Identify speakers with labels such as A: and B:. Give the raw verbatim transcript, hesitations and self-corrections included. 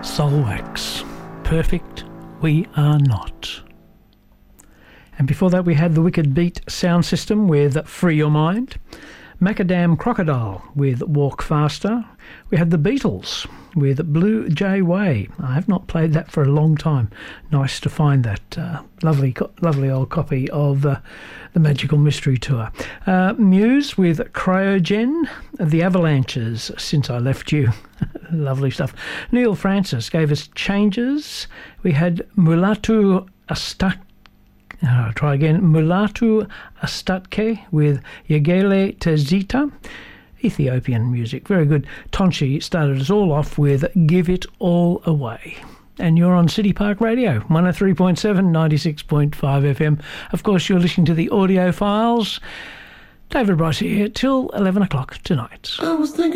A: Soulwax, Perfect We Are Not. And before that we had the Wicked Beat sound system with Free Your Mind, Macadam Crocodile with Walk Faster. We had the Beatles with Blue Jay Way. I have not played that for a long time. Nice to find that uh, lovely lovely old copy of uh, the Magical Mystery Tour. Uh, Muse with Cryogen, The Avalanches, Since I Left You. Lovely stuff. Neil Francis gave us Changes. We had Mulatu Astat Uh, try again. Mulatu Astatke with Yagele Tezita. Ethiopian music. Very good. Tonchi started us all off with Give It All Away. And you're on City Park Radio, one oh three point seven, ninety-six point five F M. Of course, you're listening to the audio files. David Bryce here till eleven o'clock tonight.
B: I was thinking